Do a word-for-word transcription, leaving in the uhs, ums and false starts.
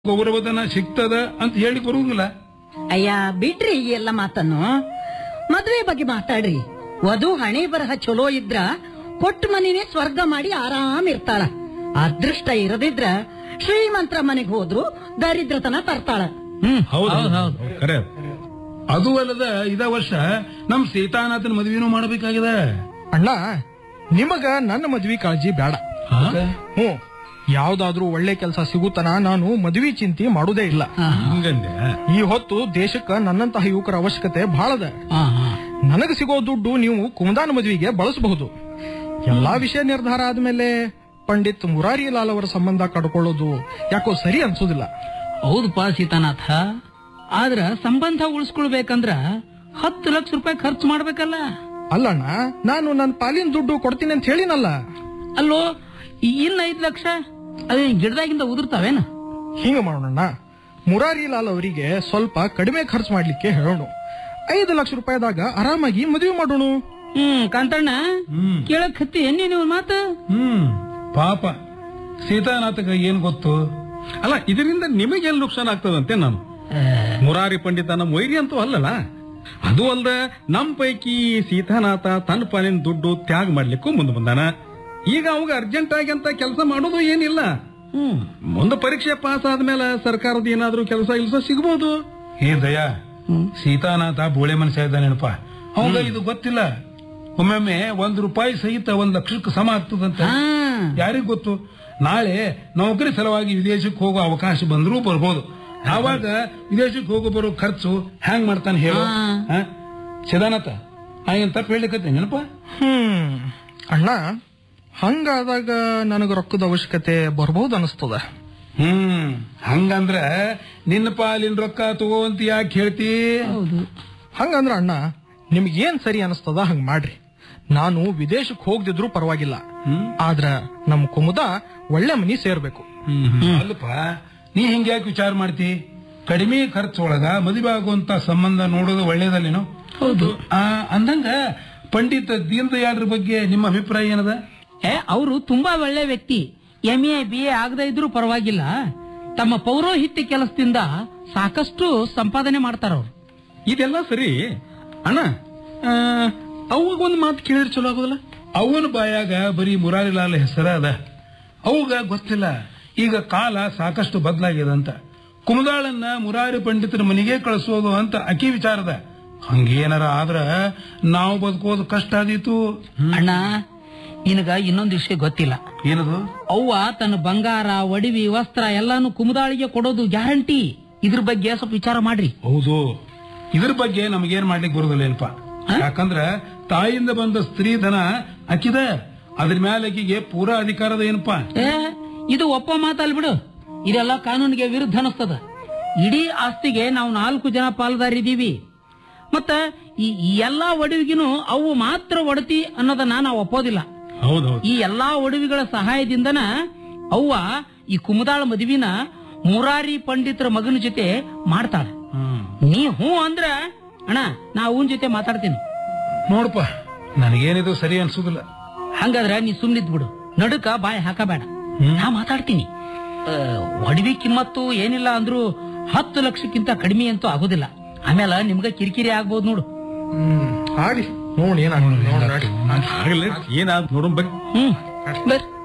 ಗೌರವಧನ ಸಿಗ್ತದ ಅಂತ ಹೇಳಿ ಬರುವುದಿಲ್ಲ. ಅಯ್ಯ ಬಿಡ್ರಿ ಈ ಎಲ್ಲ ಮಾತನ್ನು. ಮದ್ವೆ ಬಗ್ಗೆ ಮಾತಾಡ್ರಿ. ವಧು ಹಣೆ ಬರಹ ಚಲೋ ಇದ್ರ ಕೊಟ್ಟ ಮನಿನೇ ಸ್ವರ್ಗ ಮಾಡಿ ಆರಾಮ್ ಇರ್ತಾಳ. ಅದೃಷ್ಟ ಇರದಿದ್ರ ಶ್ರೀಮಂತರ ಮನೆಗೆ ಹೋದ್ರು ದರಿದ್ರತನ ತರ್ತಾಳ. ಹ್ಮ್ ಹೌದು ಕರೆ. ಅದು ಅಲ್ಲದ ಇದ ವರ್ಷ ನಮ್ ಸೀತಾನಾಥನ ಮದ್ವೆನೂ ಮಾಡಬೇಕಾಗಿದೆ. ಅಣ್ಣ, ನಿಮಗ ನನ್ನ ಮದ್ವಿ ಕಾಳಜಿ ಬೇಡ. ಹ್ಮ್, ಯಾವ್ದಾದ್ರೂ ಒಳ್ಳೆ ಕೆಲಸ ಸಿಗುತ್ತನ ನಾನು ಮದ್ವಿ ಚಿಂತೆ ಮಾಡುದೇ ಇಲ್ಲ. ಹಂಗಂದೆ ಈ ಹೊತ್ತು ದೇಶಕ್ಕ ನನ್ನಂತಹ ಯುವಕರ ಅವಶ್ಯಕತೆ ಬಹಳದ. ನನಗೆ ಸಿಗೋ ದುಡ್ಡು ನೀವು ಕುಮದಾನ ಮದ್ವಿಗೆ ಬಳಸಬಹುದು. ಎಲ್ಲಾ ವಿಷಯ ನಿರ್ಧಾರ ಆದ್ಮೇಲೆ ಪಂಡಿತ್ ಮುರಾರಿ ಲಾಲ್ ಅವರ ಸಂಬಂಧ ಕಡ್ಕೊಳ್ಳೋದು ಯಾಕೋ ಸರಿ ಅನ್ಸೋದಿಲ್ಲ. ಹೌದಪ್ಪ ಸೀತಾನಾಥ, ಆದ್ರ ಸಂಬಂಧ ಉಳಿಸ್ಕೊಳ್ಬೇಕಂದ್ರ ಹತ್ತು ಲಕ್ಷ ರೂಪಾಯಿ ಖರ್ಚು ಮಾಡ್ಬೇಕಲ್ಲ. ಅಲ್ಲಣ್ಣ, ನಾನು ನನ್ನ ಪಾಲಿನ ದುಡ್ಡು ಕೊಡ್ತೀನಿ ಅಂತ ಹೇಳಿನಲ್ಲ. ಅಲ್ಲೋ, ಇನ್ನ ಐದ್ ಲಕ್ಷ ಅದೇ ಗಿಡದಾಗಿಂದ ಉದುರ್ತಾವೇನ? ಹಿಂಗ ಮಾಡೋಣ, ಮುರಾರಿ ಲಾಲ್ ಅವರಿಗೆ ಸ್ವಲ್ಪ ಕಡಿಮೆ ಖರ್ಚು ಮಾಡ್ಲಿಕ್ಕೆ ಹೇಳೋಣ. ಐದು ಲಕ್ಷ ರೂಪಾಯಿದಾಗ ಆರಾಮಾಗಿ ಮದುವೆ ಮಾಡೋಣ. ಹ್ಮ್ ಕಾಂತಣ್ಣ, ಕೇಳಕ್ ಹತ್ತಿ ಎನ್ನಿ ನೀವು ಮಾತು. ಹ್ಮ್ ಪಾಪ ಸೀತಾನಾಥಗ ಏನ್ ಗೊತ್ತು. ಅಲ್ಲ, ಇದರಿಂದ ನಿಮಗೇನ್ ನುಕ್ಸಾನ ಆಗ್ತದಂತೆ. ನಾನು ಮುರಾರಿ ಪಂಡಿತ ನಮ್ಮ ವೈರಿ ಅಂತೂ ಅಲ್ಲಲ್ಲ. ಅದು ಅಲ್ದ ನಮ್ ಪೈಕಿ ಸೀತಾನಾಥ ತನ್ನ ಪಾಲಿನ ದುಡ್ಡು ತ್ಯಾಗ ಮಾಡ್ಲಿಕ್ಕೂ ಮುಂದೆ ಬಂದಾನ. ಈಗ ಅವಾಗ ಅರ್ಜೆಂಟ್ ಆಗಿ ಅಂತ ಕೆಲಸ ಮಾಡೋದು ಏನಿಲ್ಲ. ಹ್ಮ್ ಮುಂದೆ ಪರೀಕ್ಷೆ ಪಾಸ್ ಆದ್ಮೇಲೆ ಸರ್ಕಾರದ ಏನಾದ್ರೂ ಕೆಲಸ ಇಲ್ಸ ಸಿಗ್ಬೋದು. ಏ ದಯಾ, ಸೀತಾನಾಥ ಬೋಳೆ ಮನುಷ್ಯ ಇದ್ದಾನೇನಪ್ಪ. ಅವಾಗ ಇದು ಗೊತ್ತಿಲ್ಲ. ಒಮ್ಮೊಮ್ಮೆ ಒಂದ್ ರೂಪಾಯಿ ಸಹಿತ ಒಂದ್ ಲಕ್ಷಕ್ಕೆ ಸಮ ಆಗ್ತದಂತ. ಯಾರಿಗ್ ಗೊತ್ತು, ನಾಳೆ ನೌಕರಿ ಸಲುವಾಗಿ ವಿದೇಶಕ್ಕೆ ಹೋಗೋ ಅವಕಾಶ ಬಂದ್ರೂ ಬರ್ಬೋದು. ಆವಾಗ ವಿದೇಶಕ್ಕೆ ಹೋಗೋ ಬರೋ ಖರ್ಚು ಹ್ಯಾಂಗ್ ಮಾಡ್ತಾನೆ ಹೇಳೋ. ಸೀತಾನಾಥ ಏನ್ ತಪ್ಪು ಹೇಳಿಕತ್ತೆ ನೆನಪ. ಹ್ಮ್ ಅಣ್ಣ, ಹಂಗಾದಾಗ ನನಗ ರೊಕ್ಕದ ಅವಶ್ಯಕತೆ ಬರ್ಬಹುದು ಅನಿಸ್ತದ. ಹ್ಮ್ ಹಂಗಂದ್ರ ನಿನ್ನ ಪಾಲಿನ ರೊಕ್ಕ ತಗೋ ಅಂತ ಯಾಕೆ ಹೇಳ್ತಿ? ಹಂಗಂದ್ರ ಅಣ್ಣ, ನಿಮ್ಗೇನ್ ಸರಿ ಅನಿಸ್ತದ ಹಂಗ ಮಾಡ್ರಿ. ನಾನು ವಿದೇಶಕ್ಕೆ ಹೋಗ್ದಿದ್ರು ಪರವಾಗಿಲ್ಲ, ಆದ್ರ ನಮ್ ಕುಮುದ ಒಳ್ಳೆ ಮನಿ ಸೇರ್ಬೇಕು. ಅಲ್ಲಪ್ಪ, ನೀ ಹಿಂಗ್ಯಾಕೆ ವಿಚಾರ ಮಾಡ್ತಿ? ಕಡಿಮೆ ಖರ್ಚೊಳಗ ಮದುವೆ ಆಗುವಂತ ಸಂಬಂಧ ನೋಡೋದು ಒಳ್ಳೇದಲ್ಲೇನು? ಹೌದು. ಅಂದಂಗ ಪಂಡಿತ ದೀನ್ ದಯಾಳ್ರ ಬಗ್ಗೆ ನಿಮ್ಮ ಅಭಿಪ್ರಾಯ ಏನದ? ಏ, ಅವರು ತುಂಬಾ ಒಳ್ಳೆ ವ್ಯಕ್ತಿ. ಎಂ ಎ ಬಿ ಎ ಆಗದ ಇದ್ರು ಪರವಾಗಿಲ್ಲ, ತಮ್ಮ ಪೌರೋಹಿತ್ಯ ಕೆಲಸದಿಂದ ಸಾಕಷ್ಟು ಸಂಪಾದನೆ ಮಾಡ್ತಾರ ಅವ್ರು. ಇದೆಲ್ಲ ಸರಿ ಅಣ್ಣ. ಅವಾಗ ಒಂದ್ ಮಾತು ಕೇಳಿದ್ರೆ ಚಲೋ ಆಗೋದಿಲ್ಲ. ಅವನ ಬಾಯಾಗ ಬರೀ ಮುರಾರಿ ಲಾಲ್ ಹೆಸರ ಅದ. ಅವಾಗ ಗೊತ್ತಿಲ್ಲ ಈಗ ಕಾಲ ಸಾಕಷ್ಟು ಬದಲಾಗಿದೆ ಅಂತ. ಕುಮದಾಳನ್ನ ಮುರಾರಿ ಪಂಡಿತರ ಮನೆಗೆ ಕಳಿಸೋದು ಅಂತ ಅಕಿ ವಿಚಾರದ. ಹಂಗೇನಾರ ಆದ್ರ ನಾವು ಬದುಕೋದು ಕಷ್ಟ ಆದೀತು. ಅಣ್ಣ, ನಿನಗ ಇನ್ನೊಂದು ವಿಷಯ ಗೊತ್ತಿಲ್ಲ. ಏನದು? ಅವ್ವ ತನ್ನ ಬಂಗಾರ, ಒಡವಿ, ವಸ್ತ್ರ ಎಲ್ಲಾನು ಕುಮದಾಳಿಗೆ ಕೊಡೋದು ಗ್ಯಾರಂಟಿ. ಇದ್ರ ಬಗ್ಗೆ ಸ್ವಲ್ಪ ವಿಚಾರ ಮಾಡ್ರಿ. ಹೌದು, ಇದ್ರ ಬಗ್ಗೆ ನಮಗೇನ್ ಮಾಡ್ಲಿಕ್ಕೆ ಬರೋದಿಲ್ಲ ಏನಪ್ಪ. ಯಾಕಂದ್ರ ತಾಯಿಯಿಂದ ಬಂದ ಸ್ತ್ರೀ ಧನ ಅಕ್ಕಿದ, ಅದ್ರ ಮೇಲೆ ಆಕಿಗೆ ಪೂರಾ ಅಧಿಕಾರದ ಏನಪ್ಪಾ. ಏ, ಇದು ಒಪ್ಪ ಮಾತಲ್ ಬಿಡು. ಇದೆಲ್ಲ ಕಾನೂನಿಗೆ ವಿರುದ್ಧ ಅನಿಸ್ತದ. ಇಡೀ ಆಸ್ತಿಗೆ ನಾವು ನಾಲ್ಕು ಜನ ಪಾಲುದಾರಿದ್ದೀವಿ. ಮತ್ತ ಈ ಎಲ್ಲಾ ಒಡವಿಗಿನೂ ಅವು ಮಾತ್ರ ಒಡತಿ ಅನ್ನೋದನ್ನ ನಾವು ಒಪ್ಪೋದಿಲ್ಲ. ಈ ಎಲ್ಲಾ ಒಡವಿಗಳ ಸಹಾಯದಿಂದನ ಅವ್ವ ಈ ಕುಮದಾಳ ಮದುವಿನ ಮುರಾರಿ ಪಂಡಿತರ ಮಗನ ಜೊತೆ ಮಾಡ್ತಾಳೆ. ನೀ ಹೂ ಅಂದ್ರ ಅಣ್ಣ, ನಾ ಅವನ ಜೊತೆ ಮಾತಾಡ್ತೀನಿ. ನೋಡಪ್ಪ, ನನಗೇನಿದು ಸರಿ ಅನ್ಸುದಿಲ್ಲ. ಹಂಗಾದ್ರ ನೀ ಸುಮ್ನಿದ್ ಬಿಡು, ನಡುಕ ಬಾಯಿ ಹಾಕಬೇಡ, ನಾ ಮಾತಾಡ್ತೀನಿ. ಒಡವಿ ಕಿಮ್ಮತ್ತು ಏನಿಲ್ಲ ಅಂದ್ರೂ ಹತ್ತು ಲಕ್ಷಕ್ಕಿಂತ ಕಡಿಮೆ ಅಂತೂ ಆಗೋದಿಲ್ಲ. ಆಮೇಲೆ ನಿಮ್ಗ ಕಿರಿಕಿರಿ ಆಗ್ಬೋದು ನೋಡು. ಹ್ಮ್ ಆಗ್ಲಿ, ನೋಡಿ ಏನಾಗ ಏನಾದ್ ನೋಡೋಣ. ಹ್ಮ್ ಬರ್ರಿ.